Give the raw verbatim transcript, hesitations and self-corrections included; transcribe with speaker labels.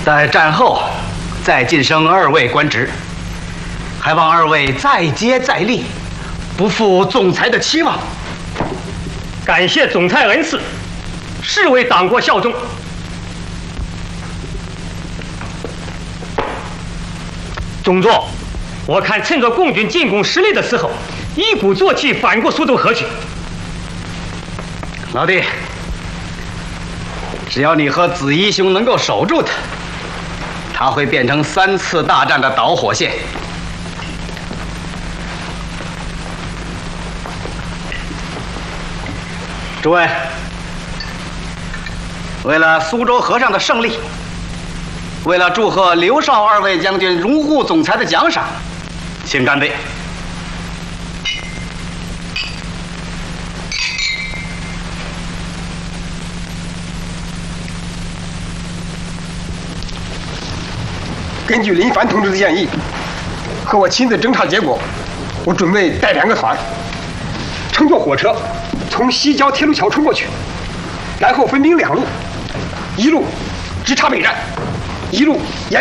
Speaker 1: 在战后再晋升二位官职，还望二位再接再厉，不负总裁的期望。
Speaker 2: 感谢总裁恩赐，誓为党国效忠。宗座，我看趁着共军进攻失利的时候，一鼓作气反过苏州河去。
Speaker 1: 老弟，只要你和子怡兄能够守住他，他会变成三次大战的导火线。诸位，为了苏州河上的胜利，为了祝贺刘少二位将军荣获总裁的奖赏，请干杯！
Speaker 3: 根据林凡同志的建议和我亲自侦查结果，我准备带两个团，乘坐火车从西郊铁路桥冲过去，然后分兵两路，一路直插北站，一路沿